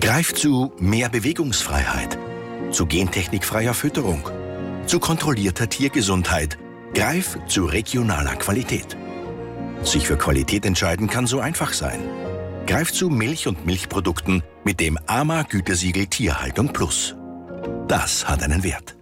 Greif zu mehr Bewegungsfreiheit, zu gentechnikfreier Fütterung, zu kontrollierter Tiergesundheit. Greif zu regionaler Qualität. Sich für Qualität entscheiden kann so einfach sein. Greif zu Milch und Milchprodukten mit dem AMA Gütesiegel Tierhaltung Plus. Das hat einen Wert.